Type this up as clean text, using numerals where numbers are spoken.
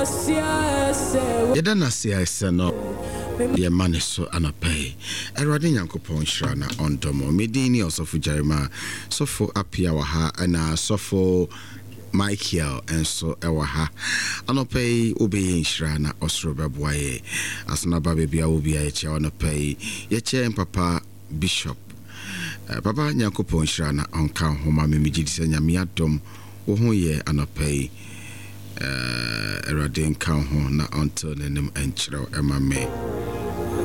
Yedana sia no ye mane so anapay. Erade Nyankopon hira na ondomo. Medini osofo Jeremiah, sofo Apia wa ha na sofo Michael enso ewa ha. Anopay obe hira na osro beboaye. Asna ba bebia obi ayeche anopay. Yeche papa Bishop. Papa Nyankopon hira na onka homa memigidise nyame adom wo ho ye anopay. Erade nka ho na onto nenim enchiro ema me.